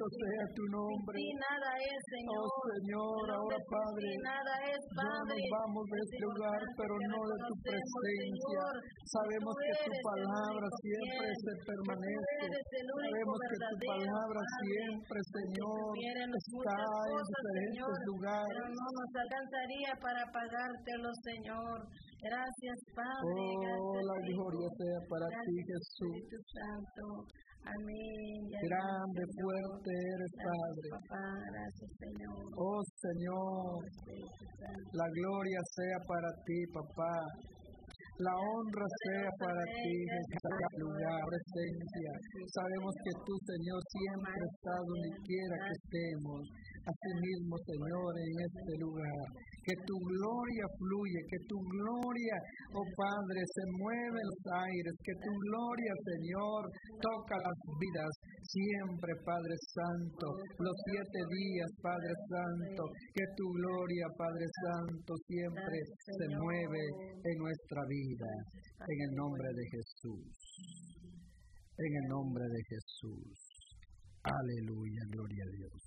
sea tu nombre. Sin ti nada es, Señor. Oh Señor, ahora Padre, Sin nada es, ya Padre. nos vamos de este lugar, pero no de tu presencia. Sabemos que tu palabra siempre se permanece. Sabemos que tu palabra siempre, Señor, está en diferentes lugares. Pero no nos alcanzaría para pagártelo, Señor. Gracias, Padre. Oh, la gloria sea para ti, Jesús. Espíritu Santo. Amén. Grande, fuerte eres, Padre. Papá, gracias, Señor. Oh, Señor, la gloria sea para ti, papá. La honra sea para ti en cada lugar, presencia. Sabemos que tú, Señor, siempre estás donde quiera que estemos. Asimismo, Señor, en este lugar. Que tu gloria fluye, que tu gloria, oh Padre, se mueve en los aires. Que tu gloria, Señor, toca las vidas. Siempre, Padre Santo, los 7 días, Padre Santo. Que tu gloria, Padre Santo, siempre se mueve en nuestra vida. En el nombre de Jesús. En el nombre de Jesús. Aleluya, gloria a Dios.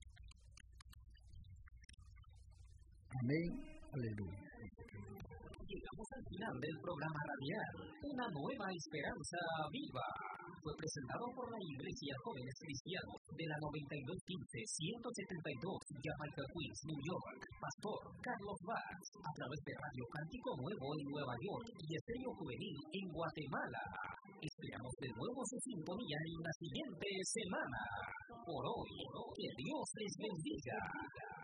Amén. Aleluya. Llegamos al final del programa radial, Una Nueva Esperanza Viva. Fue presentado por la Iglesia Jóvenes Cristianos de la 9215-172 Jamaica Queens, New York. Pastor Carlos Vaz, a través de Radio Cántico Nuevo en Nueva York y Estéreo Juvenil en Guatemala. Esperamos de nuevo su sintonía en la siguiente semana. Por hoy, que Dios les bendiga.